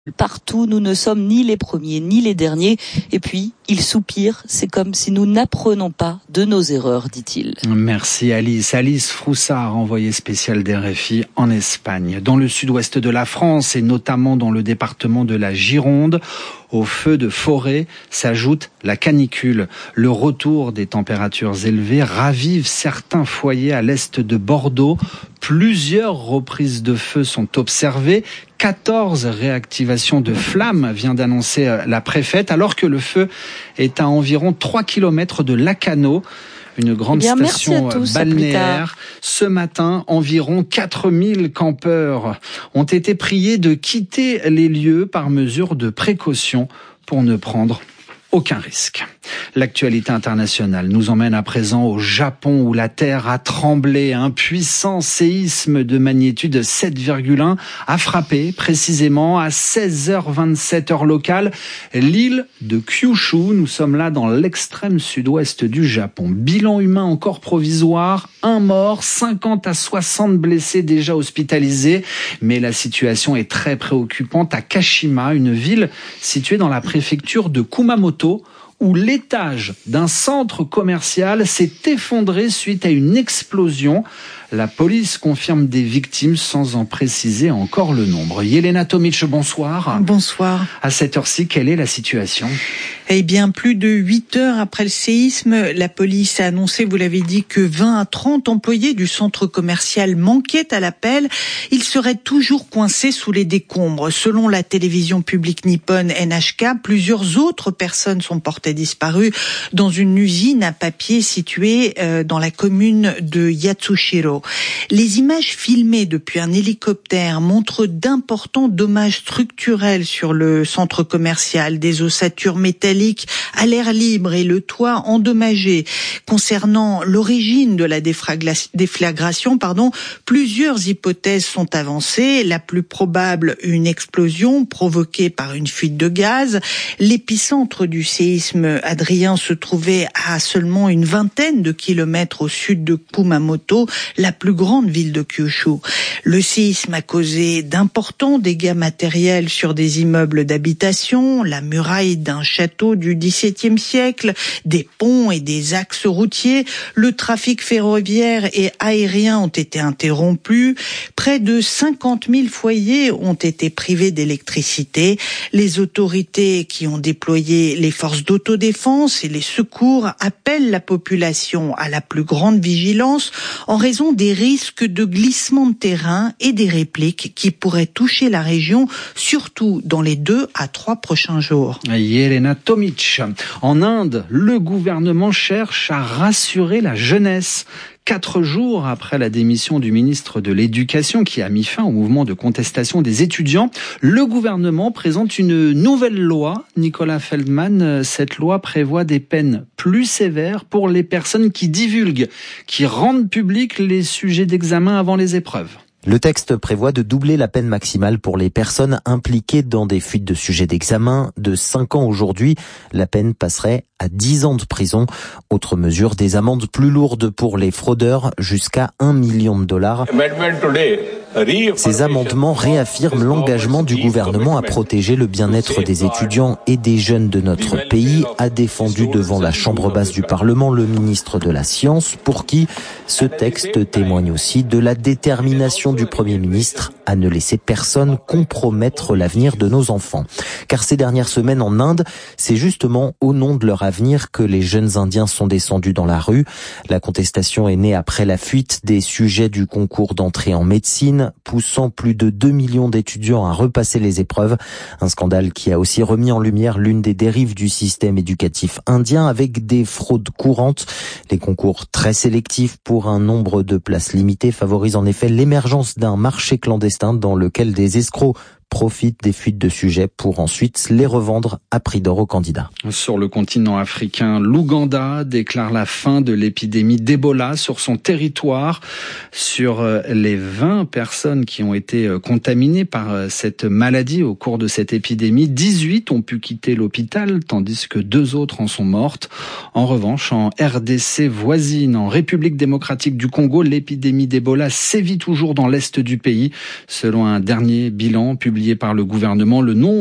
Partout, nous ne sommes ni les premiers ni les derniers. Et puis, il soupire, c'est comme si nous n'apprenons pas de nos erreurs, dit-il. Merci Alice. Alice Froussard, envoyée spéciale d'RFI en Espagne. Dans le sud-ouest de la France et notamment dans le département de la Gironde, aux feux de forêt s'ajoute la canicule. Le retour des températures élevées ravive certains foyers à l'est de Bordeaux. Plusieurs reprises de feu sont observées. 14 réactivations de flammes vient d'annoncer la préfète, alors que le feu est à environ 3 km de Lacanau, une grande station balnéaire. Ce matin, environ 4000 campeurs ont été priés de quitter les lieux par mesure de précaution pour ne prendre aucun risque. L'actualité internationale nous emmène à présent au Japon où la terre a tremblé. Un puissant séisme de magnitude 7,1 a frappé précisément à 16h27 heure locale l'île de Kyushu. Nous sommes là dans l'extrême sud-ouest du Japon. Bilan humain encore provisoire, 1 mort, 50 à 60 blessés déjà hospitalisés. Mais la situation est très préoccupante à Kashima, une ville située dans la préfecture de Kumamoto, où l'étage d'un centre commercial s'est effondré suite à une explosion. La police confirme des victimes sans en préciser encore le nombre. Yelena Tomic, bonsoir. Bonsoir. À cette heure-ci, quelle est la situation ? Eh bien, plus de 8 heures après le séisme, la police a annoncé, vous l'avez dit, que 20 à 30 employés du centre commercial manquaient à l'appel. Ils seraient toujours coincés sous les décombres. Selon la télévision publique nippone NHK, plusieurs autres personnes sont portées disparues dans une usine à papier située dans la commune de Yatsushiro. Les images filmées depuis un hélicoptère montrent d'importants dommages structurels sur le centre commercial, des ossatures métalliques à l'air libre et le toit endommagé. Concernant l'origine de la déflagration, plusieurs hypothèses sont avancées. La plus probable, une explosion provoquée par une fuite de gaz. L'épicentre du séisme Adrien se trouvait à seulement une vingtaine de kilomètres au sud de Kumamoto, la plus grande ville de Kyushu. Le séisme a causé d'importants dégâts matériels sur des immeubles d'habitation, la muraille d'un château du XVIIe siècle, des ponts et des axes routiers. Le trafic ferroviaire et aérien ont été interrompus. Près de 50 000 foyers ont été privés d'électricité. Les autorités qui ont déployé les forces d'autodéfense et les secours appellent la population à la plus grande vigilance en raison des risques de glissement de terrain et des répliques qui pourraient toucher la région, surtout dans les 2 à 3 prochains jours. Yelena Tomic. En Inde, le gouvernement cherche à rassurer la jeunesse. 4 jours après la démission du ministre de l'Éducation qui a mis fin au mouvement de contestation des étudiants, le gouvernement présente une nouvelle loi. Nicolas Feldman, cette loi prévoit des peines plus sévères pour les personnes qui divulguent, qui rendent publics les sujets d'examen avant les épreuves. Le texte prévoit de doubler la peine maximale pour les personnes impliquées dans des fuites de sujets d'examen. De 5 ans aujourd'hui, la peine passerait à 10 ans de prison. Autre mesure, des amendes plus lourdes pour les fraudeurs, jusqu'à $1 million. Ces amendements réaffirment l'engagement du gouvernement à protéger le bien-être des étudiants et des jeunes de notre pays, a défendu devant la Chambre basse du Parlement le ministre de la Science, pour qui ce texte témoigne aussi de la détermination du Premier ministre à ne laisser personne compromettre l'avenir de nos enfants. Car ces dernières semaines en Inde, c'est justement au nom de leur avenir que les jeunes Indiens sont descendus dans la rue. La contestation est née après la fuite des sujets du concours d'entrée en médecine, poussant plus de 2 millions d'étudiants à repasser les épreuves. Un scandale qui a aussi remis en lumière l'une des dérives du système éducatif indien avec des fraudes courantes. Les concours très sélectifs pour un nombre de places limitées favorisent en effet l'émergence d'un marché clandestin dans lequel des escrocs profitent des fuites de sujets pour ensuite les revendre à prix d'or aux candidats. Sur le continent africain, l'Ouganda déclare la fin de l'épidémie d'Ebola sur son territoire. Sur les 20 personnes qui ont été contaminées par cette maladie au cours de cette épidémie, 18 ont pu quitter l'hôpital, tandis que 2 autres en sont mortes. En revanche, en RDC voisine, en République démocratique du Congo, l'épidémie d'Ebola sévit toujours dans l'est du pays, selon un dernier bilan publié publié par le gouvernement, le nom